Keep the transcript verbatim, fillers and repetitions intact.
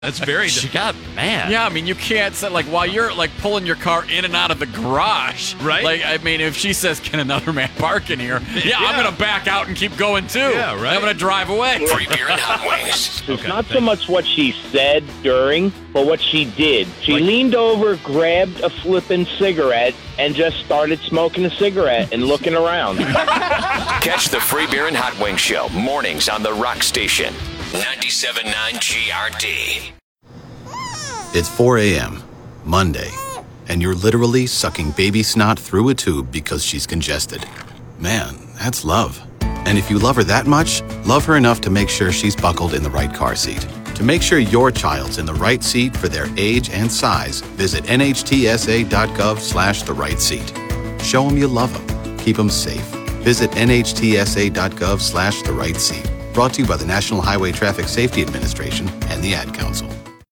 That's very... She got mad. Yeah, I mean, you can't say, like, while you're, like, pulling your car in and out of the garage. Right. Like, I mean, if she says, can another man park in here? Yeah, yeah. I'm going to back out and keep going, too. Yeah, right. I'm going to drive away. Free beer and hot wings. It's Okay, not so thank much what she said during, but what she did. She Like- leaned over, grabbed a flippin' cigarette, and just started smoking a cigarette and looking around. Catch the Free Beer and Hot Wings Show mornings on the Rock Station. ninety-seven point nine G R D. It's four a.m., Monday, and you're literally sucking baby snot through a tube because she's congested. Man, that's love. And if you love her that much, love her enough to make sure she's buckled in the right car seat. To make sure your child's in the right seat for their age and size, visit N H T S A dot gov slash the right seat. Show them you love them. Keep them safe. Visit N H T S A dot gov slash the right seat. Brought to you by the National Highway Traffic Safety Administration and the Ad Council.